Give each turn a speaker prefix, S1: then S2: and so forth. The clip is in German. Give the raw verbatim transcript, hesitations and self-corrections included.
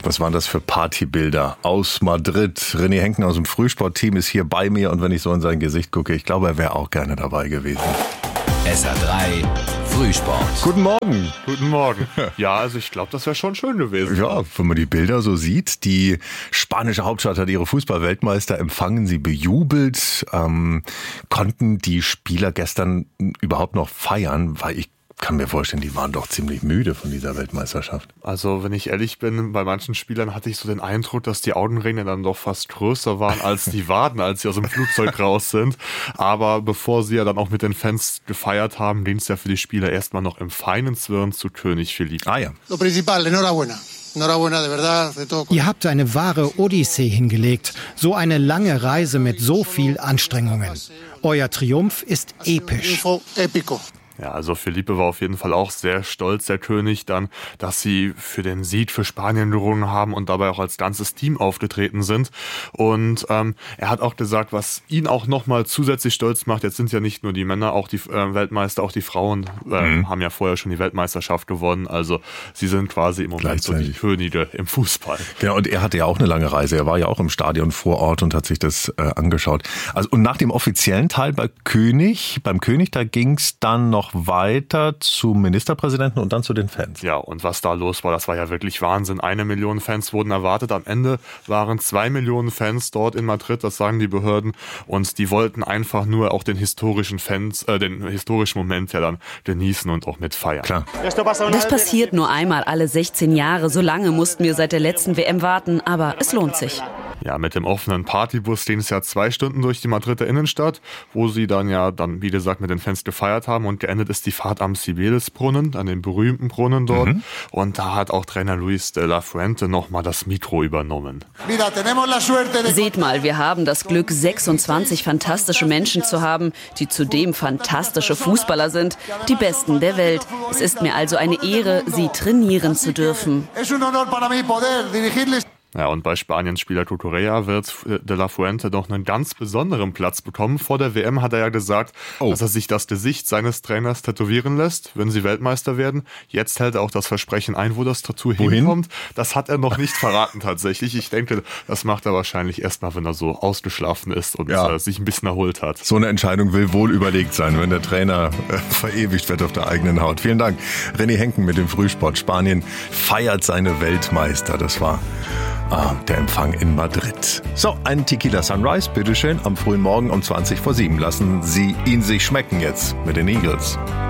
S1: Was waren das für Partybilder aus Madrid? René Henken aus dem Frühsportteam ist hier bei mir und wenn ich so in sein Gesicht gucke, ich glaube, er wäre auch gerne dabei gewesen.
S2: S R drei Frühsport.
S1: Guten Morgen.
S3: Guten Morgen. Ja, also ich glaube, das wäre schon schön gewesen.
S1: Ja, wenn man die Bilder so sieht, die spanische Hauptstadt hat ihre Fußball-Weltmeister empfangen, sie bejubelt. Ähm, konnten die Spieler gestern überhaupt noch feiern? Weil ich kann mir vorstellen, die waren doch ziemlich müde von dieser Weltmeisterschaft.
S3: Also wenn ich ehrlich bin, bei manchen Spielern hatte ich so den Eindruck, dass die Augenringe dann doch fast größer waren als die Waden, als sie aus dem Flugzeug raus sind. Aber bevor sie ja dann auch mit den Fans gefeiert haben, ging es ja für die Spieler erstmal noch im feinen Zwirn zu König Philipp.
S1: Ah ja.
S4: Lo principal, enhorabuena.
S5: Ihr habt eine wahre Odyssee hingelegt. So eine lange Reise mit so viel Anstrengungen. Euer Triumph ist episch.
S3: Ja, also Felipe war auf jeden Fall auch sehr stolz, der König, dann, dass sie für den Sieg für Spanien gerungen haben und dabei auch als ganzes Team aufgetreten sind. Und ähm, er hat auch gesagt, was ihn auch nochmal zusätzlich stolz macht, jetzt sind ja nicht nur die Männer, auch die äh, Weltmeister, auch die Frauen äh, mhm. haben ja vorher schon die Weltmeisterschaft gewonnen. Also sie sind quasi im Moment so die Könige im Fußball.
S1: Genau, und er hatte ja auch eine lange Reise. Er war ja auch im Stadion vor Ort und hat sich das äh, angeschaut. Also und nach dem offiziellen Teil bei König, beim König, da ging es dann noch weiter zum Ministerpräsidenten und dann zu den Fans.
S3: Ja, und was da los war, das war ja wirklich Wahnsinn. Eine Million Fans wurden erwartet. Am Ende waren zwei Millionen Fans dort in Madrid, das sagen die Behörden. Und die wollten einfach nur auch den historischen Fans, äh, den historischen Moment ja dann genießen und auch mit feiern.
S1: Klar.
S6: Das passiert nur einmal alle sechzehn Jahre. So lange mussten wir seit der letzten W M warten, aber es lohnt sich.
S3: Ja, mit dem offenen Partybus ging es ja zwei Stunden durch die Madrider Innenstadt, wo sie dann ja dann, wie gesagt, mit den Fans gefeiert haben und geendet ist die Fahrt am Cibeles-Brunnen, an dem berühmten Brunnen dort. Mhm. Und da hat auch Trainer Luis de la Fuente nochmal das Mikro übernommen.
S6: Seht mal, wir haben das Glück, sechsundzwanzig fantastische Menschen zu haben, die zudem fantastische Fußballer sind, die Besten der Welt. Es ist mir also eine Ehre, sie trainieren zu dürfen.
S3: Ja, und bei Spaniens Spieler Cucurella wird de la Fuente noch einen ganz besonderen Platz bekommen. Vor der W M hat er ja gesagt, oh. dass er sich das Gesicht seines Trainers tätowieren lässt, wenn sie Weltmeister werden. Jetzt hält er auch das Versprechen ein, wo das Tattoo Wohin? hinkommt. Das hat er noch nicht verraten tatsächlich. Ich denke, das macht er wahrscheinlich erst mal, wenn er so ausgeschlafen ist und ja. äh, sich ein bisschen erholt hat.
S1: So eine Entscheidung will wohl überlegt sein, wenn der Trainer äh, verewigt wird auf der eigenen Haut. Vielen Dank. René Henken mit dem Frühsport. Spanien feiert seine Weltmeister. Das war Ah, der Empfang in Madrid. So, ein Tequila Sunrise, bitteschön, am frühen Morgen um zwanzig vor sieben. Lassen Sie ihn sich schmecken jetzt mit den Eagles.